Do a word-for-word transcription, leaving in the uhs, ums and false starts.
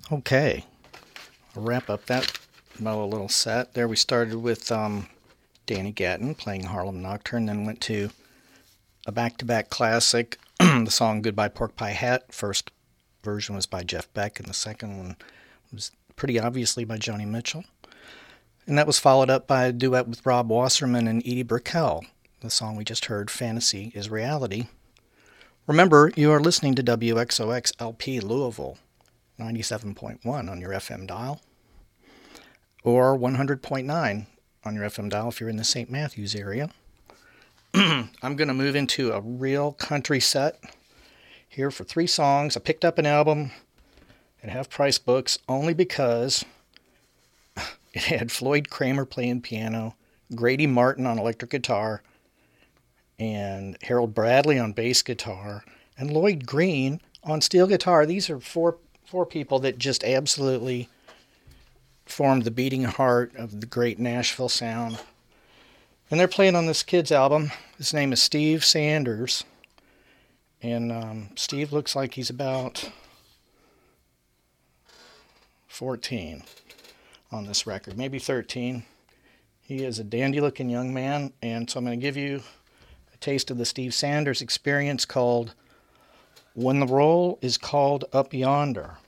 Okay, I'll wrap up that mellow little set. There we started with um, Danny Gatton playing Harlem Nocturne, then went to a back-to-back classic, the song Goodbye Pork Pie Hat. First version was by Jeff Beck, and the second one was pretty obviously by Joni Mitchell. And that was followed up by a duet with Rob Wasserman and Edie Brickell. The song we just heard, Fantasy is Reality. Remember, you are listening to W X O X L P Louisville, ninety-seven point one on your F M dial, or one hundred point nine on your F M dial if you're in the Saint Matthews area. I'm going to move into a real country set here for three songs. I picked up an album at Half Price Books only because it had Floyd Kramer playing piano, Grady Martin on electric guitar, and Harold Bradley on bass guitar, and Lloyd Green on steel guitar. These are four four people that just absolutely formed the beating heart of the great Nashville sound. And they're playing on this kid's album. His name is Steve Sanders. And um, Steve looks like he's about fourteen on this record, maybe thirteen. He is a dandy-looking young man, and so I'm going to give you a taste of the Steve Sanders experience called When the Roll is Called Up Yonder.